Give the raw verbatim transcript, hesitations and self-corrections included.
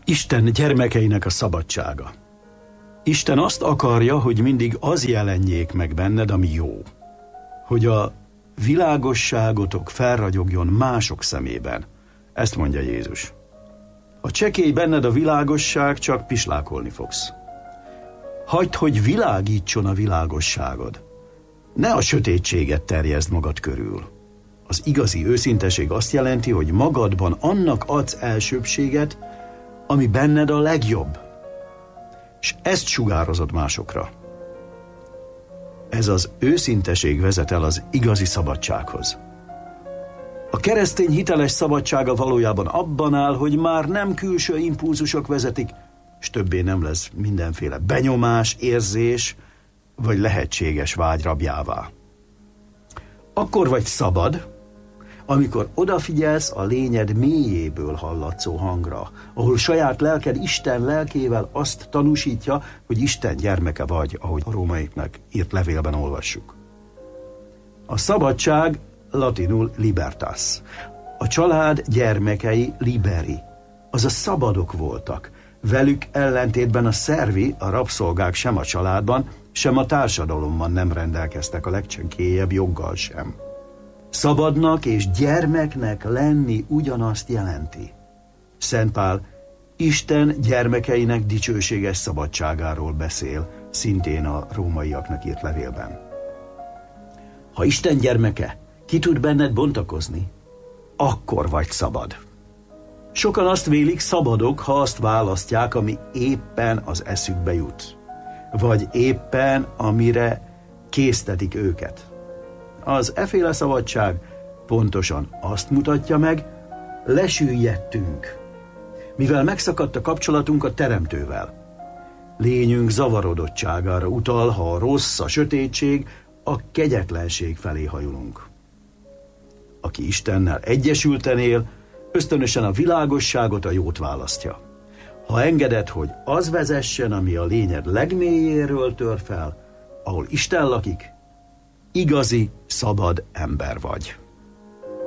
Isten gyermekeinek a szabadsága. Isten azt akarja, hogy mindig az jelenjék meg benned, ami jó. Hogy a világosságotok felragyogjon mások szemében. Ezt mondja Jézus. Ha csekély benned a világosság, csak pislákolni fogsz. Hagyd, hogy világítson a világosságod. Ne a sötétséget terjeszd magad körül. Az igazi őszinteség azt jelenti, hogy magadban annak adsz elsőbbséget, ami benned a legjobb. És ezt sugározod másokra. Ez az őszinteség vezet el az igazi szabadsághoz. A keresztény hiteles szabadsága valójában abban áll, hogy már nem külső impulzusok vezetik, és többé nem lesz mindenféle benyomás, érzés, vagy lehetséges vágy rabjává. Akkor vagy szabad, amikor odafigyelsz a lényed mélyéből hallatszó hangra, ahol saját lelked Isten lelkével azt tanúsítja, hogy Isten gyermeke vagy, ahogy a rómaiaknak írt levélben olvassuk. A szabadság latinul libertas. A család gyermekei liberi, azaz szabadok voltak. Velük ellentétben a szervi, a rabszolgák sem a családban, sem a társadalomban nem rendelkeztek a legcsenkélyebb joggal sem. Szabadnak és gyermeknek lenni ugyanazt jelenti. Szent Pál Isten gyermekeinek dicsőséges szabadságáról beszél, szintén a rómaiaknak írt levélben. Ha Isten gyermeke ki tud benned bontakozni, akkor vagy szabad. Sokan azt vélik, szabadok, ha azt választják, ami éppen az eszükbe jut, vagy éppen amire késztetik őket. Az eféle szabadság pontosan azt mutatja meg, lesüllyedtünk, mivel megszakadt a kapcsolatunk a Teremtővel. Lényünk zavarodottságára utal, ha a rossz, a sötétség, a kegyetlenség felé hajulunk. Aki Istennel egyesülten él, ösztönösen a világosságot, a jót választja. Ha engeded, hogy az vezessen, ami a lényed legmélyéről tör fel, ahol Isten lakik, igazi, szabad ember vagy.